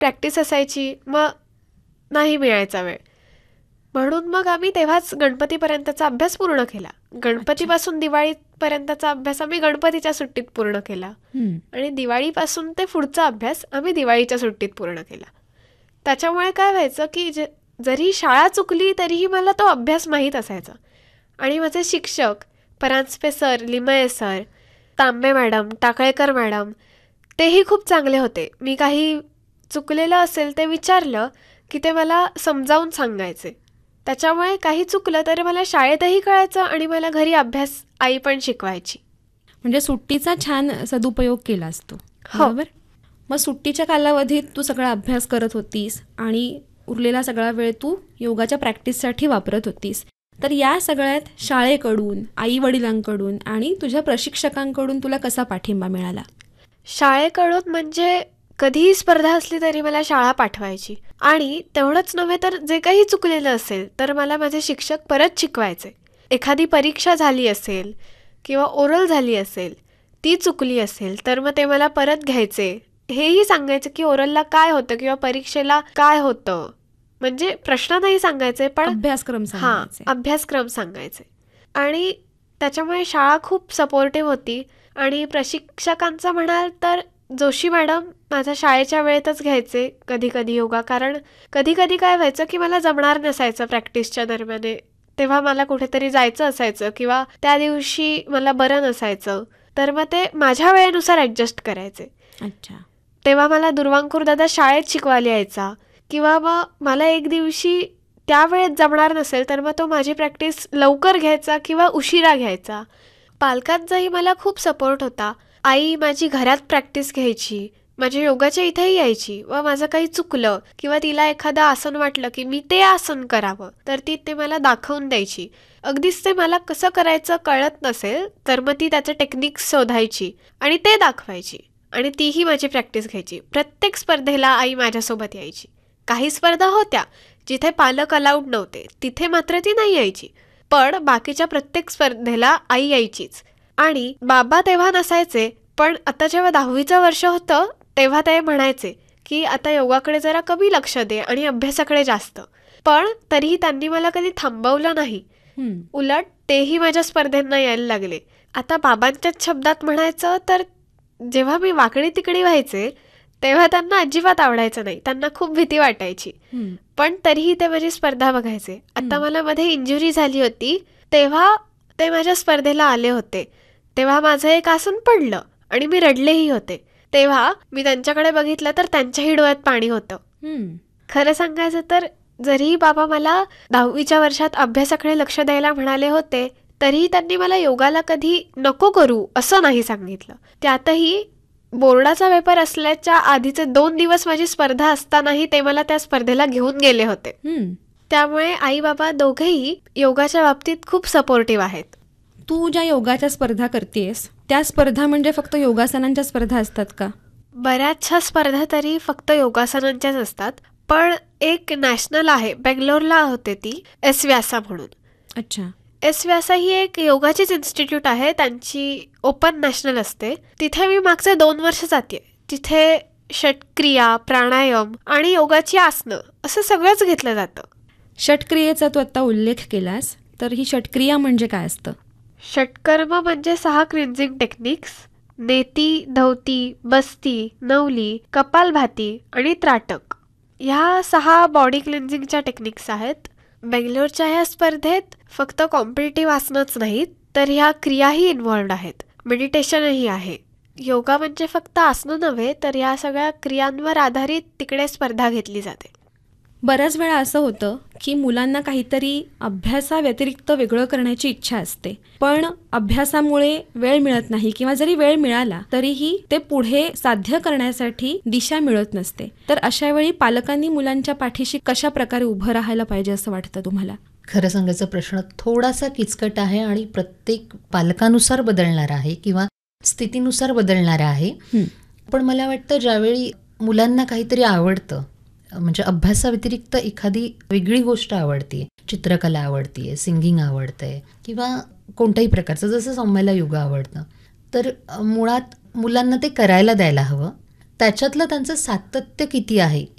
Practice असायची, मग नाही मिळायचा वेळ. म्हणून मग आम्ही तेव्हाच गणपतीपर्यंतचा अभ्यास पूर्ण केला. गणपतीपासून दिवाळीपर्यंतचा अभ्यास आम्ही गणपतीच्या सुट्टीत पूर्ण केला आणि दिवाळीपासून ते पुढचा अभ्यास आम्ही दिवाळीच्या सुट्टीत पूर्ण केला. त्याच्यामुळे काय व्हायचं की जरी शाळा चुकली तरीही मला तो अभ्यास माहीत असायचा. आणि माझे शिक्षक परांजपे सर, लिमये सर, तांबे मॅडम, टाकळेकर मॅडम तेही खूप चांगले होते. मी काही चुकलेलं असेल ते विचारलं की ते मला समजावून सांगायचे. त्याच्यामुळे काही चुकलं तरी मला शाळेतही कळायचं आणि मला घरी अभ्यास आई पण शिकवायची. म्हणजे सुट्टीचा छान सदुपयोग केलास तू, बरोबर? मग सुट्टीच्या कालावधीत तू सगळा अभ्यास करत होतीस आणि उरलेला सगळा वेळ तू योगाच्या प्रॅक्टिससाठी वापरत होतीस. तर या सगळ्यात शाळेकडून, आई वडिलांकडून आणि तुझ्या प्रशिक्षकांकडून तुला कसा पाठिंबा मिळाला? शाळेकडून म्हणजे कधीही स्पर्धा असली तरी मला शाळा पाठवायची. आणि तेवढंच नव्हे तर जे काही चुकलेलं असेल तर मला माझे शिक्षक परत शिकवायचे. एखादी परीक्षा झाली असेल किंवा ओरल झाली असेल, ती चुकली असेल तर मग ते मला परत घ्यायचे. हेही सांगायचे की ओरलला काय होतं किंवा परीक्षेला काय होतं. म्हणजे प्रश्न नाही सांगायचे पण अभ्यासक्रम सांगायचे. आणि त्याच्यामुळे शाळा खूप सपोर्टिव्ह होती. आणि प्रशिक्षकांचं म्हणाल तर जोशी मॅडम माझ्या शाळेच्या वेळेतच घ्यायचे कधी कधी योगा. कारण कधी कधी काय व्हायचं की मला जमणार नसायचं प्रॅक्टिसच्या दरम्यान, तेव्हा मला कुठेतरी जायचं असायचं किंवा त्या दिवशी मला बरं नसायचं, तर मग ते माझ्या वेळेनुसार ॲडजस्ट करायचे. अच्छा. तेव्हा मला दुर्वांकूर दादा शाळेत शिकवायला यायचा किंवा मग मला एक दिवशी त्या वेळेत जमणार नसेल तर मग तो माझी प्रॅक्टिस लवकर घ्यायचा किंवा उशिरा घ्यायचा. पालकांचाही मला खूप सपोर्ट होता. आई माझी घरात प्रॅक्टिस घ्यायची, माझ्या योगाच्या इथेही यायची व माझं काही चुकलं किंवा तिला एखादं आसन वाटलं की मी ते आसन करावं तर ती ते मला दाखवून द्यायची. अगदीच ते मला कसं करायचं कळत नसेल तर मग ती त्याचं टेक्निक्स शोधायची आणि ते दाखवायची आणि तीही माझी प्रॅक्टिस घ्यायची. प्रत्येक स्पर्धेला आई माझ्यासोबत यायची. काही स्पर्धा होत्या जिथे पालक अलाउड नव्हते, तिथे मात्र ती नाही यायची, पण बाकीच्या प्रत्येक स्पर्धेला आई यायचीच. आणि बाबा तेव्हा नसायचे, पण आता जेव्हा 10वीचं वर्ष होतं तेव्हा ते म्हणायचे की आता योगाकडे जरा कमी लक्ष दे आणि अभ्यासाकडे जास्त. पण तरीही त्यांनी मला कधी थांबवलं नाही. उलट तेही माझ्या स्पर्धेंना यायला लागले. आता बाबांच्याच शब्दात म्हणायचं तर जेव्हा मी वाकडी तिकडी व्हायचे तेव्हा त्यांना अजिबात आवडायचं नाही, त्यांना खूप भीती वाटायची. पण तरीही ते माझी स्पर्धा बघायचे. आता मला मध्ये इंजुरी झाली होती तेव्हा ते माझ्या स्पर्धेला आले होते. तेव्हा माझं एक आसन पडलं आणि मी रडलेही होते. तेव्हा मी त्यांच्याकडे बघितलं तर त्यांच्याही डोळ्यात पाणी होतं. खरं सांगायचं तर जरीही बाबा मला 10वीच्या वर्षात अभ्यासाकडे लक्ष द्यायला म्हणाले होते तरीही त्यांनी मला योगाला कधी नको करू असं नाही सांगितलं. त्यातही बोर्डाचा पेपर असल्याच्या आधीचे 2 दिवस माझी स्पर्धा असतानाही ते मला त्या स्पर्धेला घेऊन गेले होते. त्यामुळे आई बाबा दोघेही योगाच्या बाबतीत खूप सपोर्टिव्ह आहेत. तू ज्या योगाच्या स्पर्धा करतेस त्या स्पर्धा म्हणजे फक्त योगासनांच्या स्पर्धा असतात का? बऱ्याचशा स्पर्धा तरी फक्त योगासनांच्याच असतात, पण एक नॅशनल आहे, बेंगलोरला होते ती, एस व्यासा म्हणून. अच्छा. एस व्यासा ही एक योगाचीच इन्स्टिट्यूट आहे, त्यांची ओपन नॅशनल असते. तिथे मी मागचे 2 वर्ष जाते. तिथे षटक्रिया, प्राणायाम आणि योगाची आसनं असं सगळंच घेतलं जातं. षटक्रियेचा तू आता उल्लेख केलास, तर ही षटक्रिया म्हणजे काय असतं? षटकर्म म्हणजे 6 क्लिन्झिंग टेक्निक्स, नेती, धवती, बस्ती, नवली, कपालभाती आणि त्राटक. ह्या 6 बॉडी क्लिन्झिंगच्या टेक्निक्स आहेत. बेंगलोरच्या ह्या स्पर्धेत फक्त कॉम्पिटिटिव्ह आसनच नाहीत तर ह्या क्रियाही इन्व्हॉल्व्ड आहेत, मेडिटेशनही आहे. योगा म्हणजे फक्त आसनं नव्हे तर ह्या सगळ्या क्रियांवर आधारित तिकडे स्पर्धा घेतली जाते. बऱ्याच वेळा असं होतं की मुलांना काहीतरी अभ्यासाव्यतिरिक्त वेगळं करण्याची इच्छा असते, पण अभ्यासामुळे वेळ मिळत नाही किंवा जरी वेळ मिळाला तरीही ते पुढे साध्य करण्यासाठी दिशा मिळत नसते. तर अशा वेळी पालकांनी मुलांच्या पाठीशी कशा प्रकारे उभं राहायला पाहिजे असं वाटतं तुम्हाला? खरं सांगायचा प्रश्न थोडासा किचकट आहे आणि प्रत्येक पालकानुसार बदलणारा आहे किंवा स्थितीनुसार बदलणारा आहे. पण मला वाटतं ज्यावेळी मुलांना काहीतरी आवडतं, म्हणजे अभ्यासाव्यतिरिक्त एखादी वेगळी गोष्ट आवडते, चित्रकला आवडते, सिंगिंग आवडतंय किंवा कोणत्याही प्रकारचं, जसं सौम्याला योगा आवडतं, तर मुळात मुलांना ते करायला द्यायला हवं. त्याच्यातलं त्यांचं सातत्य किती आहे